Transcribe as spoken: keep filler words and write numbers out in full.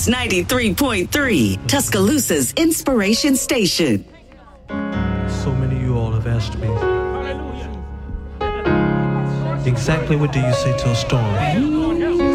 Kicks ninety-three point three, Tuscaloosa's inspiration station. So many of you all have asked me, exactly what do you say to a storm?